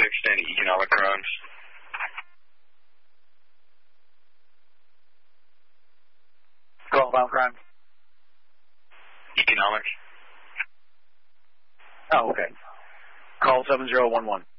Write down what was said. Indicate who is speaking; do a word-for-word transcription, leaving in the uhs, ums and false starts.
Speaker 1: six, any economic crimes.
Speaker 2: Call about crime.
Speaker 1: Economic.
Speaker 2: Oh, okay. Call seven zero one one.